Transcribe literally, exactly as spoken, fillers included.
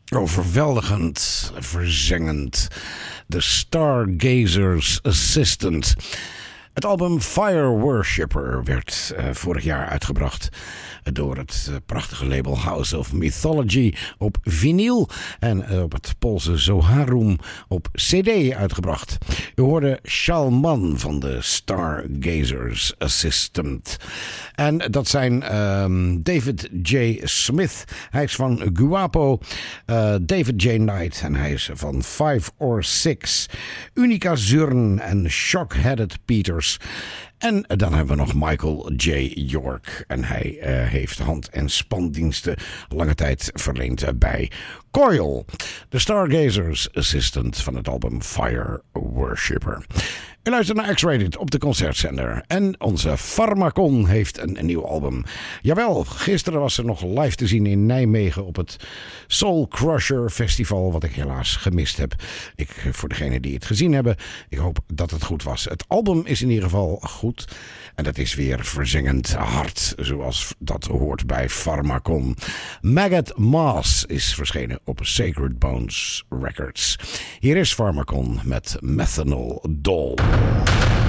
Overweldigend, verzengend. The Stargazer's Assistant. Het album Fire Worshipper werd uh, vorig jaar uitgebracht door het uh, prachtige label House of Mythology op vinyl en uh, op het Poolse Zoharum op cd uitgebracht. U hoorde Shalman van de Stargazer's Assistant. En dat zijn um, David J. Smith, hij is van Guapo, uh, David J. Knight en hij is van Five or Six, Unica Zurn en Shockheaded Peters. En dan hebben we nog Michael J. York. En hij uh, heeft hand- en spandiensten lange tijd verleend bij Coil. De Stargazer's Assistant van het album Fire Worshipper. U luistert naar X-Rated op de concertzender. En onze Pharmakon heeft een, een nieuw album. Jawel, gisteren was er nog live te zien in Nijmegen op het Soul Crusher Festival. Wat ik helaas gemist heb. Ik, voor degenen die het gezien hebben, ik hoop dat het goed was. Het album is in ieder geval goed. En dat is weer verzengend hard, zoals dat hoort bij Pharmakon. Maggot Mass is verschenen op Sacred Bones Records. Hier is Pharmakon met Methanol Doll.